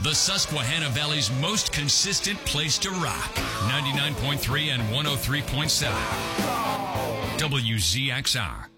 the Susquehanna Valley's most consistent place to rock. 99.3 and 103.7. WZXR.